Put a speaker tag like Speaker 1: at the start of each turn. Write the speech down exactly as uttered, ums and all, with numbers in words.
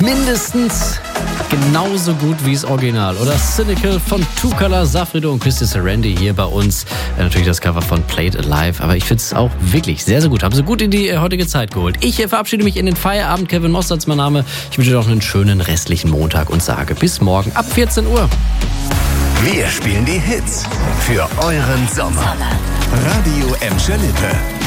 Speaker 1: mindestens genauso gut wie das Original. Oder Cynical von Two Color, Safrido und Christy Serendi hier bei uns. Äh, natürlich das Cover von Played Alive, aber ich finde es auch wirklich sehr, sehr gut. Haben sie gut in die äh, heutige Zeit geholt. Ich äh, verabschiede mich in den Feierabend. Kevin Mostert ist mein Name. Ich wünsche dir noch einen schönen restlichen Montag und sage bis morgen ab vierzehn Uhr.
Speaker 2: Wir spielen die Hits für euren Sommer. Radio Emscher Lippe.